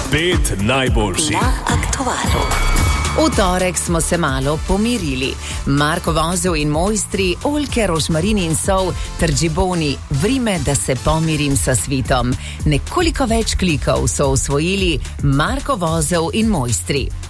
Pet najboljših na aktualu. V torek smo se malo pomirili. Marko Vozel in mojstri, oljke, rožmarin in sol ter džiboni, vrime, da se pomirim sa svitom. Nekoliko več klikov so osvojili Marko Vozel in mojstri.